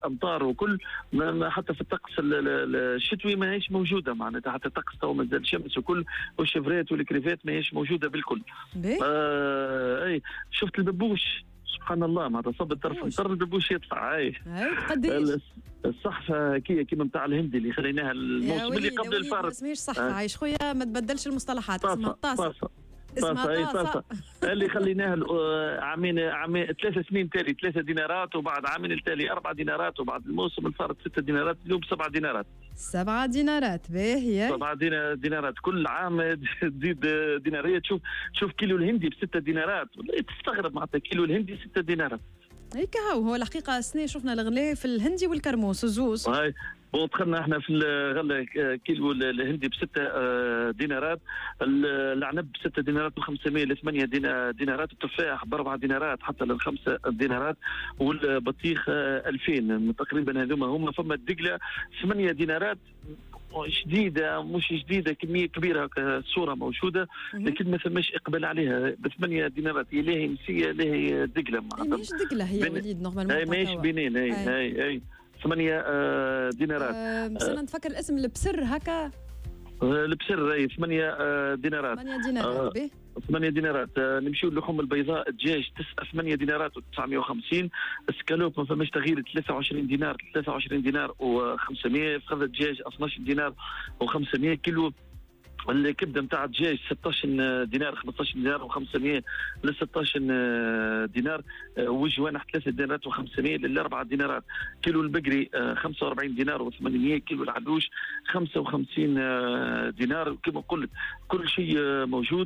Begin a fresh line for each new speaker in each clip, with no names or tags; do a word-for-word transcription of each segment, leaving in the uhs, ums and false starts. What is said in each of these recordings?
امطار وكل ما حتى في الطقس الشتوي ما هيش موجوده معناتها، حتى الطقس تو مازال شمس وكل، والشفرات والكريفات ما هيش موجوده بالكل. آه اي شفت الببوش سبحان الله معناتها صب الطرف مطر الببوش يطلع. اي
قديش
الصحفه كي كيما نتاع الهندي اللي خليناها الموسم اللي قبل الفرد.
ما اسمهاش صحفه عايش خويا، ما تبدلش المصطلحات، اسمها طاسه.
طاسه طاسه اللي خليناها عامين عامين ثلاث سنين تالي ثلاثة دينارات، وبعد عامين التالي أربع دينارات، وبعد الموسم الفارط ستة دينارات، اليوم سبعة دينارات.
سبعة دينارات باهية.
سبعة دينارات كل عام تزيد دينارية. تشوف تشوف كيلو الهندي بستة دينارات، تستغرب معناتها كيلو الهندي ستة دينارات.
هيك هو هو الحقيقة السنة شفنا الغلاء في الهندي والكرموس الزوز.
هاي ودخلنا احنا في الغله كيلو الهندي بستة دينارات، العنب بستة دينارات وخمسمية لثمانية دينارات، التفاح باربعة دينارات حتى للخمسة دينارات، والبطيخ ألفين تقريبا. هذوما هما. فما الدقله ثمانية دينارات جديده مش جديده، كميه كبيره الصوره موجوده لكن ما فماش اقبال عليها. بثمانية دينارات هي لاهي نسيه لاهي دقله
معناتها مش دقله هي وليد نورمالمون.
هي ماهيش بنين. هي هي هي ثمانية آه دينارات.
أه بس انا نتفكر الاسم البسر هكا.
آه البسر هي ثمانية آه دينارات.
ثمانية دينارات به.
ثمانية دينارات. آه نمشيو اللحوم البيضاء الدجاج تسعة ثمانية دينارات وتسعمية وخمسين. السكالوب ما فماش تغيير ثلاثة وعشرين دينار ثلاثة وعشرين دينار وخمسمية. فخذ الدجاج اثناش دينار وخمسمية. كيلو الكبده نتاع الدجاج ستة عشر دينار خمسة عشر دينار وخمسمية ل ستة عشر دينار. والجوانح ثلاثة دينارات وخمسمية للأربعة دينارات. كيلو البقري خمسة وأربعين دينار وثمانمية. كيلو العدوش خمسة وخمسين دينار. كما قلت كل شيء موجود.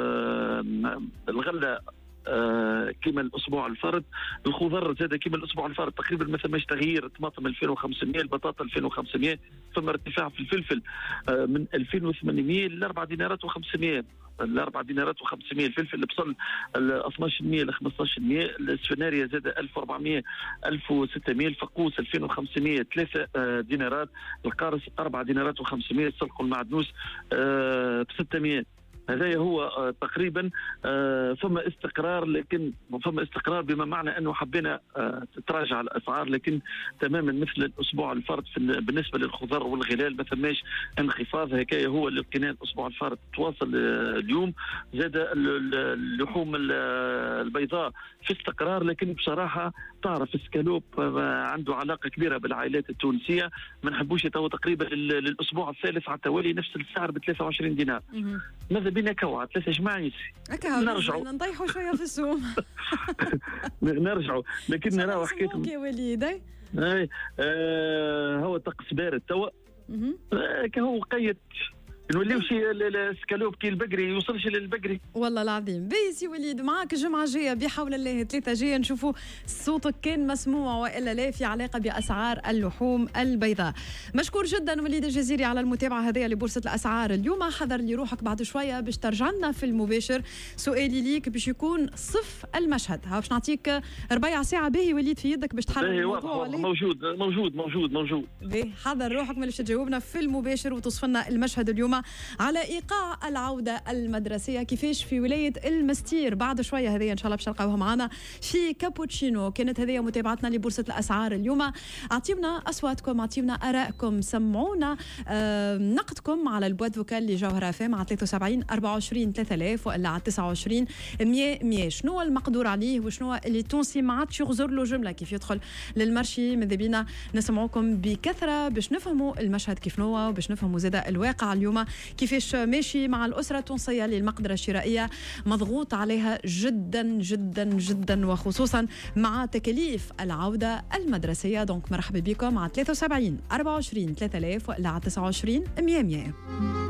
الغله آه كما الاسبوع الفرد. الخضر زاد كما الاسبوع الفرد تقريبا ما ثماش تغيير. الطماطم ألفين وخمسمية، البطاطا ألفين وخمسمية. ثم ارتفاع في الفلفل آه من ألفين وثمانمية ل أربعة دينارات وخمسمية. الأربع دينارات وخمسمية. الفلفل البصل اثناش بالمية ل خمسطاش بالمية. السفناريا زاد ألف وأربعمية ألف وستمية. الفقوس ألفين وخمسمية ثلاثة آه دينارات. القارص أربعة دينارات وخمسمية. السلق المعدنوس آه ب ستمية. هذا هو آه تقريبا. آه ثم استقرار، لكن ثم استقرار بما معنى انه حبينا آه تتراجع الاسعار، لكن تماما مثل الاسبوع الفارط بالنسبه للخضر والغلال ما ثماش انخفاض. هكايا هو اللي لقيناه الاسبوع الفارط تواصل آه اليوم. زاد اللحوم البيضاء في استقرار، لكن بصراحه تعرف السكالوب آه عنده علاقه كبيره بالعائلات التونسيه. ما نحبوش تو تقريبا للاسبوع الثالث على التوالي نفس السعر ب ثلاثة وعشرين دينار. ماذا بينا كوا ثلاثة جماعة
نرجعوا نضيحوا شويه في السوم.
نرجعوا لكن نرى حكيت
يا وليد.
اي آه هو طقس بارد توا. آه كهو قيد نوليو شي السكالوب كي البقري يوصلش للبقري.
والله العظيم. بيسي وليد معاك الجمعه الجايه بحول الله ثلاثه جايه نشوفوا صوتك كان مسموع والا لا في علاقه باسعار اللحوم البيضاء. مشكور جدا وليد الجزيري على المتابعه هذه لبورصه الاسعار اليوم. حضر لي روحك بعد شويه باش ترجع لنا في المباشر. سؤالي ليك باش يكون صف المشهد. ها باش نعطيك ربع ساعه باهي وليد في يدك باش تحرر الموضوع.
موجود موجود موجود موجود
باهي. حضر روحك باش تجاوبنا في المباشر وتصف لنا المشهد اليوم على إيقاع العودة المدرسية كيفاش في ولاية المستير. بعد شوية هذه إن شاء الله باش نلقاوها معنا في كابوتشينو. كانت هذه متابعتنا لبورصة الأسعار اليوم. أعطيونا أصواتكم، أعطيونا آرائكم، سمعونا آه نقدكم على البواد فوكال اللي جوهرة فهم على ثلاثة وسبعين أربعة وعشرين ثلاثة آلاف وإلا على تسعة وعشرين مية مية. شنو المقدور عليه وشنو اللي تونسي ما عادش يغزر له جملة كيف يدخل للمرشي. ماذا بينا نسمعوكم بكثرة باش نفهموا المشهد كيف نوع، باش نفهموا زاد الواقع اليوم كيفاش ماشي مع الأسرة التونسية اللي المقدرة الشرائية مضغوط عليها جدا جدا جدا، وخصوصا مع تكاليف العودة المدرسية. دونك مرحبا بكم على ثلاثة وسبعين أربعة وعشرين ثلاثة آلاف وإلا على تسعة وعشرين مية مية.